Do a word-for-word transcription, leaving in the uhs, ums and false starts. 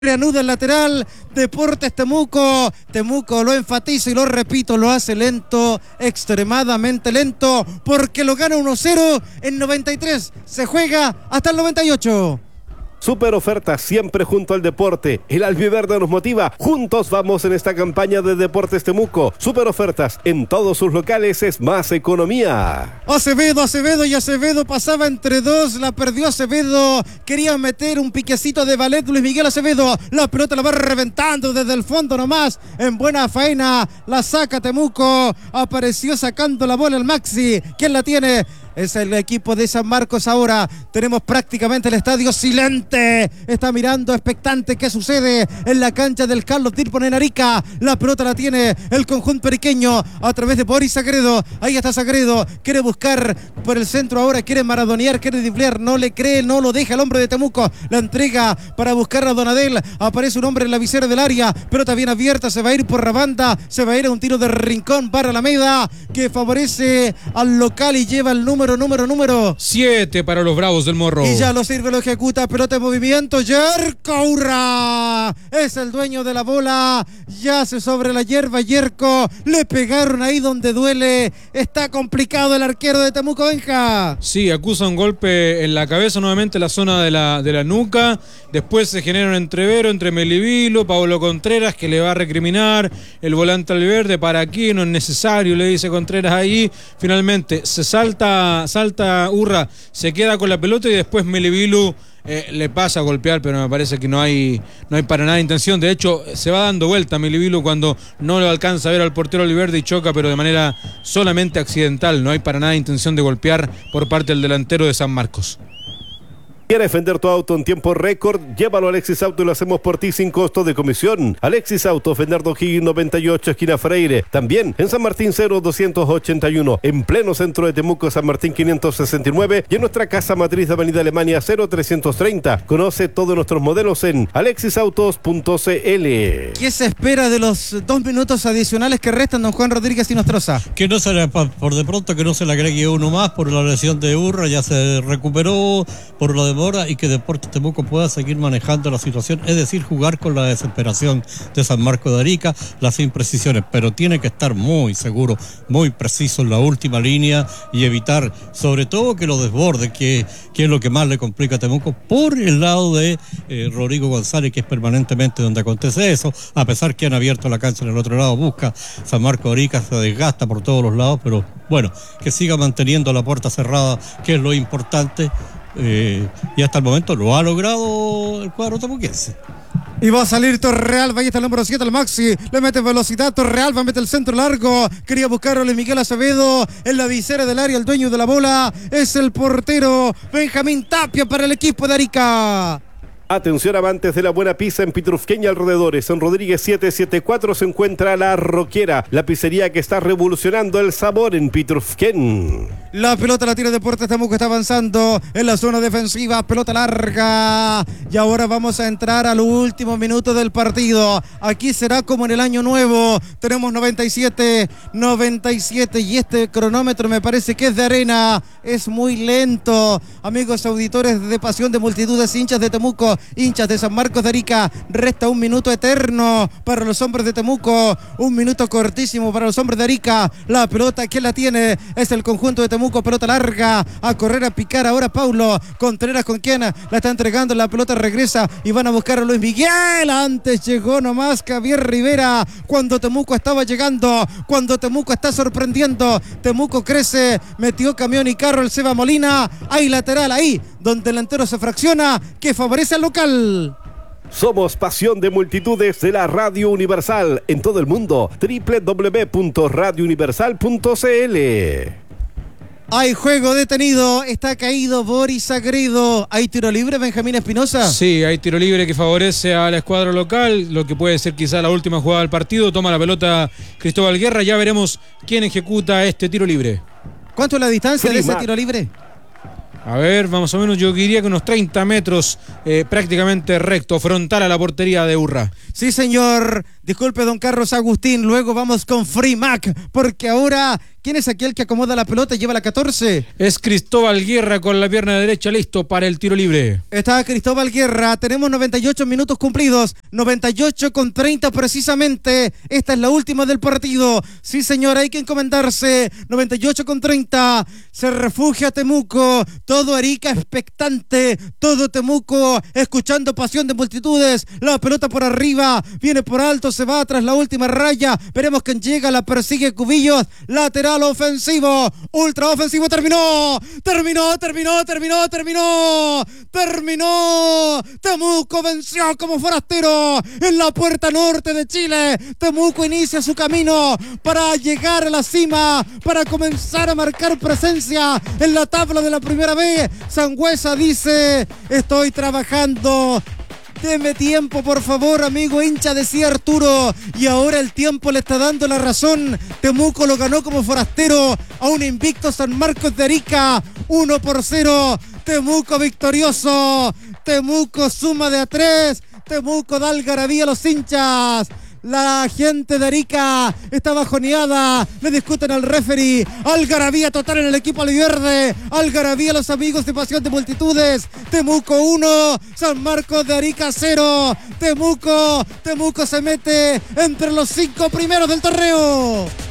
Reanuda el lateral, Deportes Temuco, Temuco lo enfatizo y lo repito, lo hace lento, extremadamente lento, porque lo gana uno cero en noventa y tres, se juega hasta el noventa y ocho. Super ofertas siempre junto al deporte. El albiverde nos motiva. Juntos vamos en esta campaña de Deportes Temuco. Super ofertas en todos sus locales es más economía. Acevedo, Acevedo y Acevedo pasaba entre dos. La perdió Acevedo. Quería meter un piquecito de ballet Luis Miguel Acevedo. La pelota la va reventando desde el fondo nomás. En buena faena la saca Temuco. Apareció sacando la bola el Maxi. ¿Quién la tiene? Es el equipo de San Marcos ahora. Tenemos prácticamente el estadio silente. Está mirando expectante qué sucede en la cancha del Carlos Dirpon en Arica. La pelota la tiene el conjunto periqueño a través de Boris Sagredo. Ahí está Sagredo. Quiere buscar por el centro ahora. Quiere maradonear, quiere driblear. No le cree, no lo deja el hombre de Temuco. La entrega para buscar a Donadel. Aparece un hombre en la visera del área. Pelota bien abierta. Se va a ir por la banda. Se va a ir a un tiro de rincón para Alameda que favorece al local y lleva el número Número, número, número siete para los Bravos del Morro. Y ya lo sirve, lo ejecuta, pelota en movimiento. Yerko Urra es el dueño de la bola. Yace sobre la hierba Yerko. Le pegaron ahí donde duele. Está complicado el arquero de Temuco, Benja. Sí, acusa un golpe en la cabeza, nuevamente en la zona de la, de la nuca. Después se genera un entrevero entre Melivilo, Pablo Contreras, que le va a recriminar el volante albiverde. ¿Para qué? No es necesario, le dice Contreras ahí. Finalmente se salta salta Urra, se queda con la pelota y después Melivilo eh, le pasa a golpear, pero me parece que no hay no hay para nada intención. De hecho, se va dando vuelta Melivilo cuando no lo alcanza a ver al portero albiverde y choca, pero de manera solamente accidental. No hay para nada intención de golpear por parte del delantero de San Marcos. ¿Quieres vender tu auto en tiempo récord? Llévalo a Alexis Auto y lo hacemos por ti sin costo de comisión. Alexis Auto, Bernardo O'Higgins noventa y ocho, esquina Freire. También en San Martín cero doscientos ochenta y uno. En pleno centro de Temuco, San Martín quinientos sesenta y nueve. Y en nuestra casa matriz de Avenida Alemania cero trescientos treinta. Conoce todos nuestros modelos en alexis autos punto c l. ¿Qué se espera de los dos minutos adicionales que restan, don Juan Rodríguez y Nostroza? Que no se le, por de pronto que no se le agregue uno más por la lesión de Urra. Ya se recuperó por lo de y que Deportes Temuco pueda seguir manejando la situación, es decir, jugar con la desesperación de San Marcos de Arica, las imprecisiones, pero tiene que estar muy seguro, muy preciso en la última línea y evitar sobre todo que lo desborde, que, que es lo que más le complica a Temuco por el lado de eh, Rodrigo González, que es permanentemente donde acontece eso, a pesar que han abierto la cancha en el otro lado, busca San Marcos de Arica, se desgasta por todos los lados, pero bueno, que siga manteniendo la puerta cerrada, que es lo importante. Eh, y hasta el momento lo ha logrado el cuadro temuquense. Y va a salir Torrealba, ahí está el número siete, el Maxi, le mete velocidad, Torrealba mete el centro largo, quería buscarlo Luis Miguel Acevedo, en la visera del área, el dueño de la bola, es el portero Benjamín Tapia para el equipo de Arica. Atención, amantes de la buena pizza en Pitrufquén y alrededores. En Rodríguez setecientos setenta y cuatro se encuentra La Roquera, la pizzería que está revolucionando el sabor en Pitrufquén. La pelota la tira Deportes Temuco, está avanzando en la zona defensiva, pelota larga. Y ahora vamos a entrar al último minuto del partido. Aquí será como en el año nuevo. Tenemos noventa y siete, noventa y siete y este cronómetro me parece que es de arena. Es muy lento. Amigos auditores de Pasión de Multitudes, hinchas de Temuco, hinchas de San Marcos de Arica, resta un minuto eterno para los hombres de Temuco, un minuto cortísimo para los hombres de Arica. La pelota, ¿quién la tiene? Es el conjunto de Temuco, pelota larga, a correr, a picar ahora Paulo Contreras, ¿con quién? La está entregando, la pelota regresa y van a buscar a Luis Miguel. Antes llegó nomás Javier Rivera, cuando Temuco estaba llegando, cuando Temuco está sorprendiendo, Temuco crece, metió camión y carro el Seba Molina, hay lateral ahí, donde el delantero se fracciona, que favorece al local. Somos Pasión de Multitudes de la Radio Universal en todo el mundo. doble u doble u doble u punto radio universal punto c l. Hay juego detenido, está caído Boris Sagredo. ¿Hay tiro libre, Benjamín Espinosa? Sí, hay tiro libre que favorece a la escuadra local, lo que puede ser quizá la última jugada del partido. Toma la pelota Cristóbal Guerra, ya veremos quién ejecuta este tiro libre. ¿Cuánto es la distancia Prima. de ese tiro libre? A ver, más o menos yo diría que unos treinta metros eh, prácticamente recto, frontal a la portería de Urra. Sí, señor. Disculpe, don Carlos Agustín. Luego vamos con Free Mac, porque ahora, ¿quién es aquel que acomoda la pelota y lleva la catorce? Es Cristóbal Guerra con la pierna derecha listo para el tiro libre. Está Cristóbal Guerra. Tenemos noventa y ocho minutos cumplidos. noventa y ocho con treinta precisamente. Esta es la última del partido. Sí, señor, hay que encomendarse. noventa y ocho con treinta. Se refugia Temuco. Todo Arica expectante. Todo Temuco escuchando pasión de multitudes. La pelota por arriba. Viene por alto. Se va tras la última raya. Veremos quién llega. La persigue Cubillos. Lateral ofensivo. Ultra ofensivo. Terminó. Terminó, terminó, terminó, terminó. Terminó. Temuco venció como forastero en la puerta norte de Chile. Temuco inicia su camino para llegar a la cima, para comenzar a marcar presencia en la tabla de la primera B. Sangüesa dice: estoy trabajando. Deme tiempo, por favor, amigo hincha, decía Arturo. Y ahora el tiempo le está dando la razón. Temuco lo ganó como forastero a un invicto San Marcos de Arica. uno por cero. Temuco victorioso. Temuco suma de a tres. Temuco da algarabía a los hinchas. La gente de Arica está bajoneada. Le discuten al referee. Algarabía total en el equipo albiverde. Algarabía a los amigos de Pasión de Multitudes. Temuco uno, San Marcos de Arica cero. Temuco, Temuco se mete entre los cinco primeros del torneo.